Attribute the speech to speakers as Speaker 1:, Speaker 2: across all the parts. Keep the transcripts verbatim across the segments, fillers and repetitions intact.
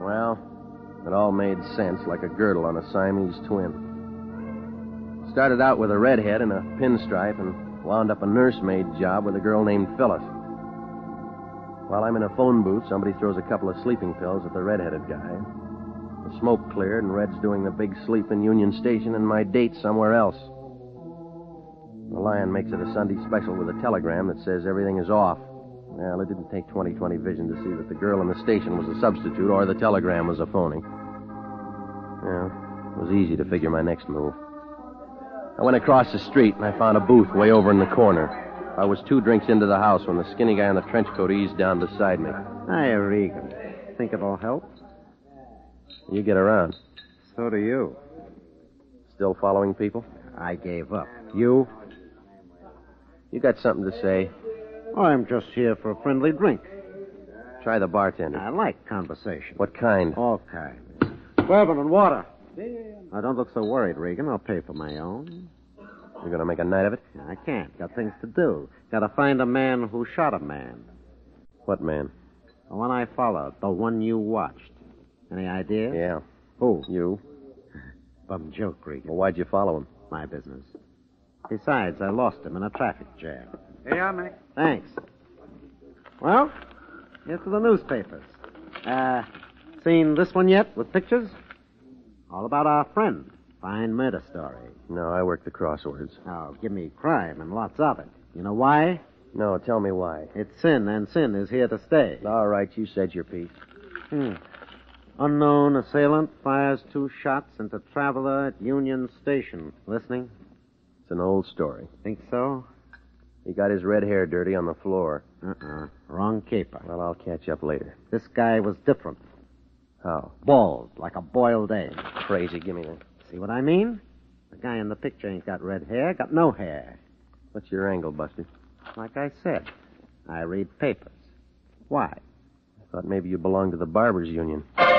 Speaker 1: Well, it all made sense, like a girdle on a Siamese twin. Started out with a redhead and a pinstripe and wound up a nursemaid job with a girl named Phyllis. While I'm in a phone booth, somebody throws a couple of sleeping pills at the redheaded guy. The smoke cleared, and Red's doing the big sleep in Union Station, and my date's somewhere else. The Lion makes it a Sunday special with a telegram that says everything is off. Well, it didn't take twenty twenty vision to see that the girl in the station was a substitute or the telegram was a phony. Well, it was easy to figure my next move. I went across the street, and I found a booth way over in the corner. I was two drinks into the house when the skinny guy in the trench coat eased down beside me.
Speaker 2: Hi, Regan. Think it'll help?
Speaker 1: You get around.
Speaker 2: So do you.
Speaker 1: Still following people?
Speaker 2: I gave up. You?
Speaker 1: You got something to say?
Speaker 2: I'm just here for a friendly drink.
Speaker 1: Try the bartender.
Speaker 2: I like conversation.
Speaker 1: What kind?
Speaker 2: All kinds. Bourbon and water. Now, don't look so worried, Regan. I'll pay for my own.
Speaker 1: You're going to make a night of it?
Speaker 2: I can't. Got things to do. Got to find a man who shot a man.
Speaker 1: What man?
Speaker 2: The one I followed. The one you watched. Any idea?
Speaker 1: Yeah.
Speaker 2: Who?
Speaker 1: You.
Speaker 2: Bum joke, Regan.
Speaker 1: Well, why'd you follow him?
Speaker 2: My business. Besides, I lost him in a traffic jam.
Speaker 3: Here you are, Mac.
Speaker 2: Thanks. Well, here's to the newspapers. Uh, seen this one yet with pictures? All about our friend. Fine murder story.
Speaker 1: No, I work the crosswords.
Speaker 2: Oh, give me crime and lots of it. You know why?
Speaker 1: No, tell me why.
Speaker 2: It's sin, and sin is here to stay.
Speaker 1: All right, you said your piece.
Speaker 2: Hmm. Unknown assailant fires two shots into traveler at Union Station. Listening?
Speaker 1: It's an old story.
Speaker 2: Think so?
Speaker 1: He got his red hair dirty on the floor.
Speaker 2: Uh-uh. Wrong caper.
Speaker 1: Well, I'll catch up later.
Speaker 2: This guy was different.
Speaker 1: How?
Speaker 2: Bald, like a boiled egg.
Speaker 1: Crazy. Give me that.
Speaker 2: See what I mean? The guy in the picture ain't got red hair, got no hair.
Speaker 1: What's your angle, Buster?
Speaker 2: Like I said, I read papers. Why?
Speaker 1: I thought maybe you belonged to the Barbers Union.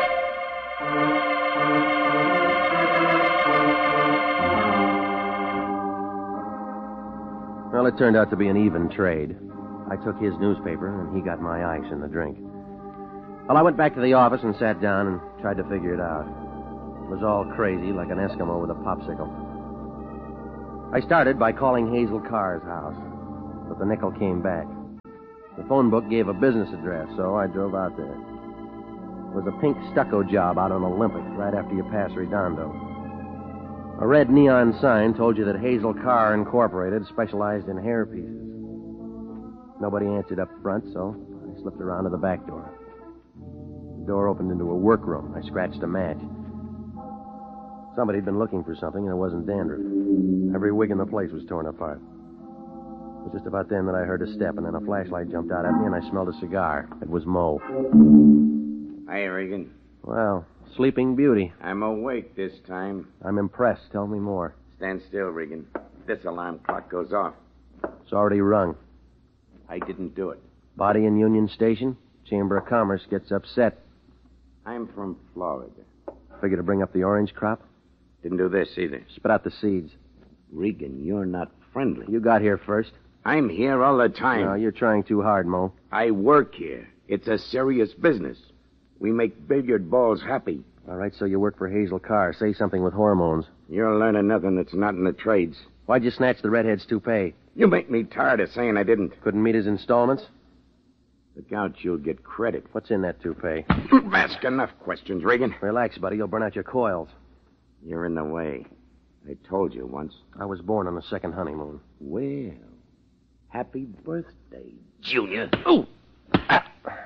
Speaker 1: Well, it turned out to be an even trade. I took his newspaper, and he got my ice and the drink. Well, I went back to the office and sat down and tried to figure it out. It was all crazy, like an Eskimo with a popsicle. I started by calling Hazel Carr's house, but the nickel came back. The phone book gave a business address, so I drove out there. It was a pink stucco job out on Olympic, right after you pass Redondo. A red neon sign told you that Hazel Carr Incorporated specialized in hair pieces. Nobody answered up front, so I slipped around to the back door. The door opened into a workroom. I scratched a match. Somebody had been looking for something, and it wasn't dandruff. Every wig in the place was torn apart. It was just about then that I heard a step, and then a flashlight jumped out at me, and I smelled a cigar. It was Mo.
Speaker 3: Hi, Regan.
Speaker 1: Well, sleeping beauty.
Speaker 3: I'm awake this time.
Speaker 1: I'm impressed. Tell me more.
Speaker 3: Stand still, Regan. This alarm clock goes off.
Speaker 1: It's already rung.
Speaker 3: I didn't do it.
Speaker 1: Body in Union Station. Chamber of Commerce gets upset.
Speaker 3: I'm from Florida.
Speaker 1: Figure to bring up the orange crop?
Speaker 3: Didn't do this either.
Speaker 1: Spit out the seeds.
Speaker 3: Regan, you're not friendly.
Speaker 1: You got here first.
Speaker 3: I'm here all the time.
Speaker 1: No, you're trying too hard, Mo.
Speaker 3: I work here. It's a serious business. We make billiard balls happy.
Speaker 1: All right, so you work for Hazel Carr. Say something with hormones.
Speaker 3: You're learning nothing that's not in the trades.
Speaker 1: Why'd you snatch the redhead's toupee?
Speaker 3: You make me tired of saying I didn't.
Speaker 1: Couldn't meet his installments?
Speaker 3: Look out, you'll get credit.
Speaker 1: What's in that toupee?
Speaker 3: Ask enough questions, Regan.
Speaker 1: Relax, buddy. You'll burn out your coils.
Speaker 3: You're in the way. I told you once.
Speaker 1: I was born on the second honeymoon.
Speaker 3: Well, happy birthday, Junior. Oh! Ah.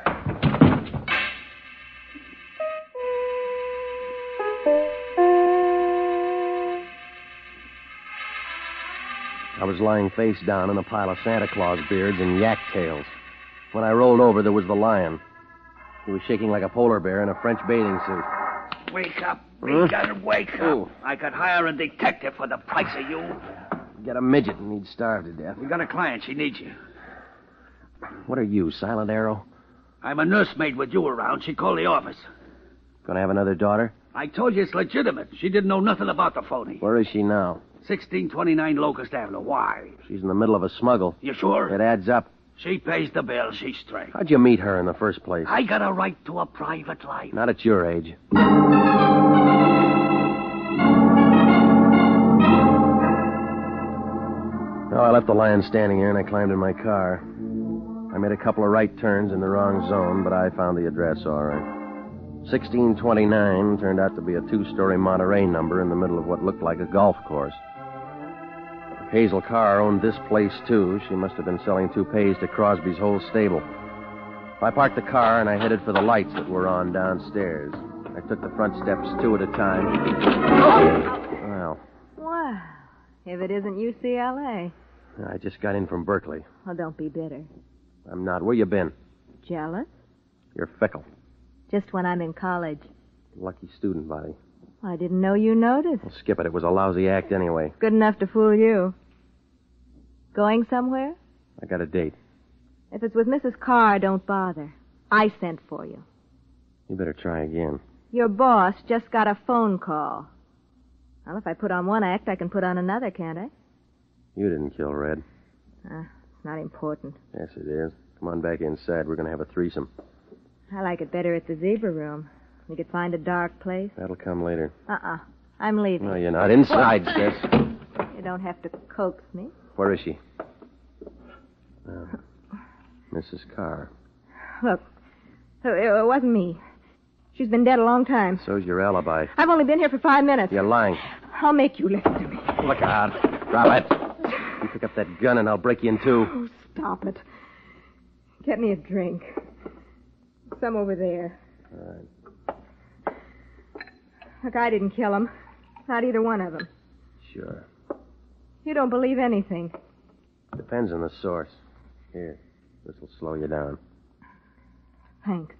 Speaker 1: I was lying face down in a pile of Santa Claus beards and yak tails. When I rolled over, there was the Lion. He was shaking like a polar bear in a French bathing suit.
Speaker 4: Wake up.
Speaker 1: Huh?
Speaker 4: We gotta wake up.
Speaker 1: Ooh.
Speaker 4: I could hire a detective for the price of you.
Speaker 1: Get a midget and he'd starve to death.
Speaker 4: We got a client. She needs you.
Speaker 1: What are you, Silent Arrow?
Speaker 4: I'm a nursemaid with you around. She called the office.
Speaker 1: Gonna have another daughter?
Speaker 4: I told you it's legitimate. She didn't know nothing about the phony.
Speaker 1: Where is she now?
Speaker 4: sixteen twenty-nine Locust Avenue. Why?
Speaker 1: She's in the middle of a smuggle.
Speaker 4: You sure?
Speaker 1: It adds up.
Speaker 4: She pays the bill. She's straight.
Speaker 1: How'd you meet her in the first place?
Speaker 4: I got a right to a private life.
Speaker 1: Not at your age. Well, I left the lion standing there, and I climbed in my car. I made a couple of right turns in the wrong zone, but I found the address all right. sixteen twenty-nine turned out to be a two-story Monterey number in the middle of what looked like a golf course. If Hazel Carr owned this place, too, she must have been selling toupees to Crosby's whole stable. I parked the car, and I headed for the lights that were on downstairs. I took the front steps two at a time. Well.
Speaker 5: Wow. If it isn't U C L A.
Speaker 1: I just got in from Berkeley.
Speaker 5: Well, don't be bitter.
Speaker 1: I'm not. Where you been?
Speaker 5: Jealous?
Speaker 1: You're fickle.
Speaker 5: Just when I'm in college.
Speaker 1: Lucky student, Bobby.
Speaker 5: I didn't know you noticed.
Speaker 1: Well, skip it. It was a lousy act anyway.
Speaker 5: Good enough to fool you. Going somewhere?
Speaker 1: I got a date.
Speaker 5: If it's with Missus Carr, don't bother. I sent for you.
Speaker 1: You better try again.
Speaker 5: Your boss just got a phone call. Well, if I put on one act, I can put on another, can't I?
Speaker 1: You didn't kill Red.
Speaker 5: Uh, it's not important.
Speaker 1: Yes, it is. Come on back inside. We're going to have a threesome.
Speaker 5: I like it better at the zebra room. We could find a dark place.
Speaker 1: That'll come later.
Speaker 5: Uh-uh. I'm leaving.
Speaker 1: No, you're not. Inside, sis.
Speaker 5: You don't have to coax me.
Speaker 1: Where is she? Uh, Missus Carr.
Speaker 5: Look, it wasn't me. She's been dead a long time.
Speaker 1: So's your alibi.
Speaker 5: I've only been here for five minutes.
Speaker 1: You're lying.
Speaker 5: I'll make you listen to me.
Speaker 1: Look out. Drop it. You pick up that gun and I'll break you in two.
Speaker 5: Oh, stop it. Get me a drink. Some over there.
Speaker 1: All right.
Speaker 5: Look, I didn't kill him. Not either one of them.
Speaker 1: Sure.
Speaker 5: You don't believe anything.
Speaker 1: Depends on the source. Here, this will slow you down.
Speaker 5: Thanks.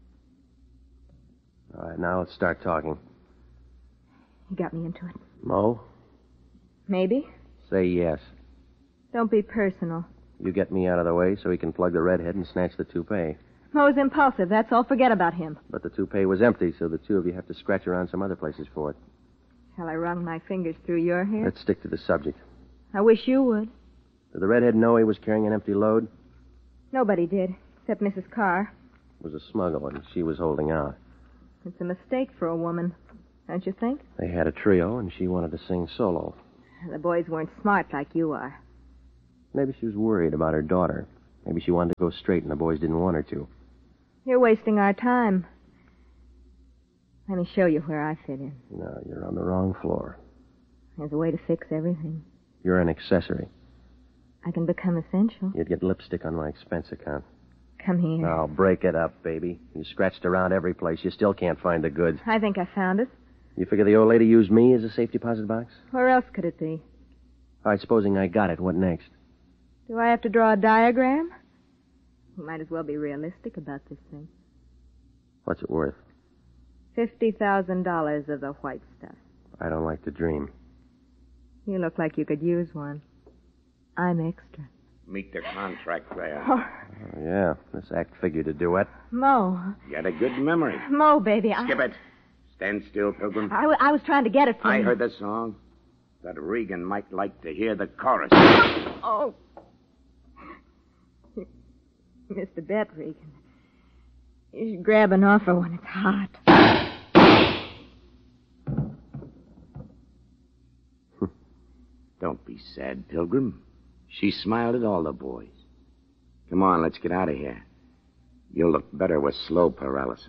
Speaker 1: All right, now let's start talking.
Speaker 5: You got me into it.
Speaker 1: Mo?
Speaker 5: Maybe.
Speaker 1: Say yes.
Speaker 5: Don't be personal.
Speaker 1: You get me out of the way so he can plug the redhead and snatch the toupee.
Speaker 5: Mo's impulsive, that's all. Forget about him.
Speaker 1: But the toupee was empty, so the two of you have to scratch around some other places for it.
Speaker 5: Shall I run my fingers through your hair?
Speaker 1: Let's stick to the subject.
Speaker 5: I wish you would.
Speaker 1: Did the redhead know he was carrying an empty load?
Speaker 5: Nobody did, except Missus Carr.
Speaker 1: It was a smuggle, and she was holding out.
Speaker 5: It's a mistake for a woman, don't you think?
Speaker 1: They had a trio, and she wanted to sing solo.
Speaker 5: The boys weren't smart like you are.
Speaker 1: Maybe she was worried about her daughter. Maybe she wanted to go straight, and the boys didn't want her to.
Speaker 5: You're wasting our time. Let me show you where I fit in.
Speaker 1: No, you're on the wrong floor.
Speaker 5: There's a way to fix everything.
Speaker 1: You're an accessory.
Speaker 5: I can become essential.
Speaker 1: You'd get lipstick on my expense account.
Speaker 5: Come here.
Speaker 1: Now, break it up, baby. You scratched around every place. You still can't find the goods.
Speaker 5: I think I found it.
Speaker 1: You figure the old lady used me as a safe deposit box?
Speaker 5: Where else could it be?
Speaker 1: All right, supposing I got it. What next?
Speaker 5: Do I have to draw a diagram? You might as well be realistic about this thing.
Speaker 1: What's it worth?
Speaker 5: Fifty thousand dollars of the white stuff.
Speaker 1: I don't like to dream.
Speaker 5: You look like you could use one. I'm extra.
Speaker 3: Meet the contract there.
Speaker 5: Oh,
Speaker 1: Oh, yeah. This act figured to do it.
Speaker 5: Mo.
Speaker 3: You got a good memory.
Speaker 5: Mo, baby. I...
Speaker 3: Skip it. Stand still, Pilgrim.
Speaker 5: I, w- I was trying to get it from
Speaker 3: I
Speaker 5: you.
Speaker 3: heard the song. But Regan might like to hear the chorus.
Speaker 5: Oh. Mister Bet, Regan. You should grab an offer when it's hot.
Speaker 3: Don't be sad, Pilgrim. She smiled at all the boys. Come on, let's get out of here. You'll look better with slow paralysis.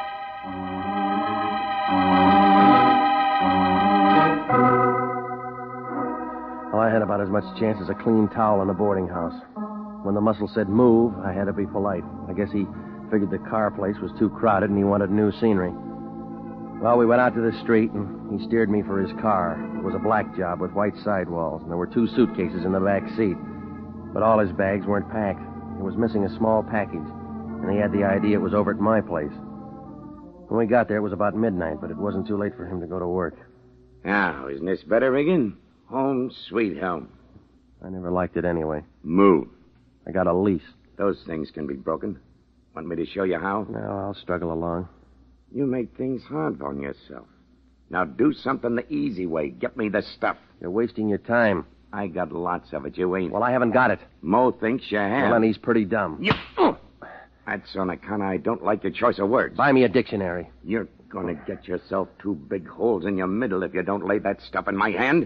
Speaker 1: Well, I had about as much chance as a clean towel in a boarding house. When the muscle said move, I had to be polite. I guess he figured the car place was too crowded and he wanted new scenery. Well, we went out to the street, and he steered me for his car. It was a black job with white sidewalls, and there were two suitcases in the back seat. But all his bags weren't packed. He was missing a small package, and he had the idea it was over at my place. When we got there, it was about midnight, but it wasn't too late for him to go to work.
Speaker 3: Now, isn't this better, Regan? Home sweet home.
Speaker 1: I never liked it anyway.
Speaker 3: Move.
Speaker 1: I got a lease.
Speaker 3: Those things can be broken. Want me to show you how?
Speaker 1: No, I'll struggle along.
Speaker 3: You make things hard on yourself. Now do something the easy way. Get me the stuff.
Speaker 1: You're wasting your time.
Speaker 3: I got lots of it. You ain't.
Speaker 1: Well, I haven't got it.
Speaker 3: Mo thinks you have.
Speaker 1: Well, then he's pretty dumb.
Speaker 3: You... That's on account I don't like your choice of words.
Speaker 1: Buy me a dictionary.
Speaker 3: You're going to get yourself two big holes in your middle if you don't lay that stuff in my hand.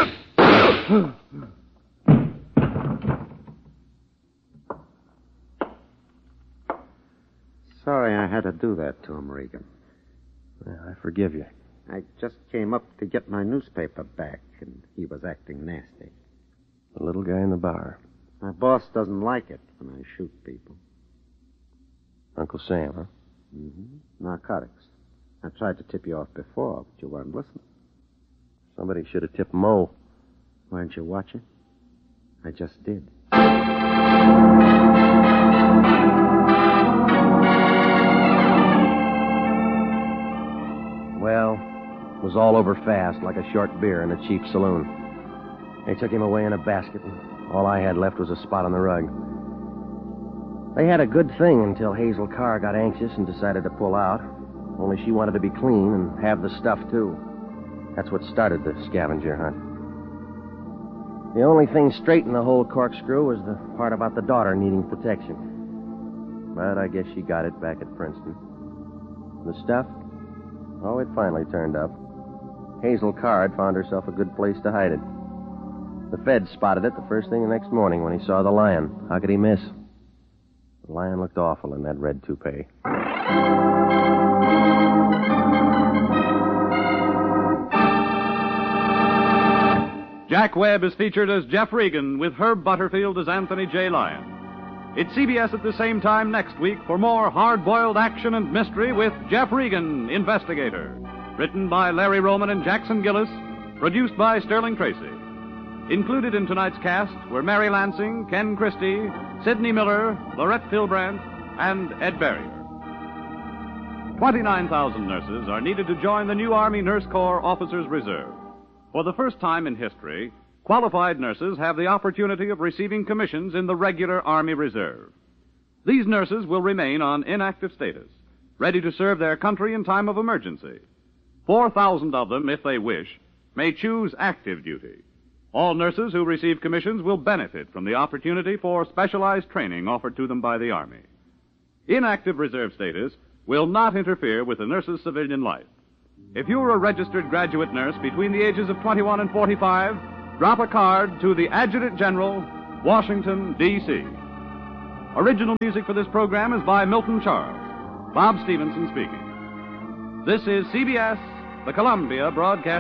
Speaker 2: Sorry I had to do that to him, Regan.
Speaker 1: Yeah, I forgive you.
Speaker 2: I just came up to get my newspaper back, and he was acting nasty.
Speaker 1: The little guy in the bar.
Speaker 2: My boss doesn't like it when I shoot people.
Speaker 1: Uncle Sam, huh?
Speaker 2: Mm-hmm. Narcotics. I tried to tip you off before, but you weren't listening.
Speaker 1: Somebody should have tipped Mo.
Speaker 2: Weren't you watching? I just did.
Speaker 1: Well, it was all over fast, like a short beer in a cheap saloon. They took him away in a basket, and all I had left was a spot on the rug. They had a good thing until Hazel Carr got anxious and decided to pull out. Only she wanted to be clean and have the stuff, too. That's what started the scavenger hunt. The only thing straight in the whole corkscrew was the part about the daughter needing protection. But I guess she got it back at Princeton. The stuff? Oh, it finally turned up. Hazel Carr had found herself a good place to hide it. The Fed spotted it the first thing the next morning when he saw the lion. How could he miss? The lion looked awful in that red toupee.
Speaker 6: Jack Webb is featured as Jeff Regan with Herb Butterfield as Anthony J. Lyon. It's C B S at the same time next week for more hard-boiled action and mystery with Jeff Regan, Investigator. Written by Larry Roman and Jackson Gillis. Produced by Sterling Tracy. Included in tonight's cast were Mary Lansing, Ken Christie, Sidney Miller, Lorette Philbrandt, and Ed Barrier. twenty-nine thousand nurses are needed to join the new Army Nurse Corps Officers Reserve. For the first time in history, qualified nurses have the opportunity of receiving commissions in the regular Army Reserve. These nurses will remain on inactive status, ready to serve their country in time of emergency. four thousand of them, if they wish, may choose active duty. All nurses who receive commissions will benefit from the opportunity for specialized training offered to them by the Army. Inactive reserve status will not interfere with the nurse's civilian life. If you're a registered graduate nurse between the ages of twenty-one and forty-five, drop a card to the Adjutant General, Washington, D C Original music for this program is by Milton Charles. Bob Stevenson speaking. This is C B S, the Columbia Broadcast